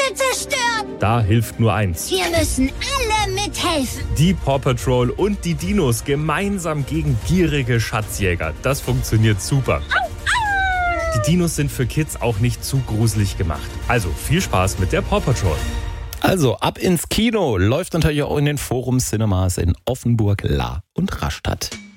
zerstört. Da hilft nur eins. Wir müssen alle mithelfen. Die Paw Patrol und die Dinos gemeinsam gegen gierige Schatzjäger. Das funktioniert super. Die Dinos sind für Kids auch nicht zu gruselig gemacht. Also viel Spaß mit der Paw Patrol. Also ab ins Kino. Läuft natürlich auch in den Forum Cinemas in Offenburg, Lahr und Rastatt.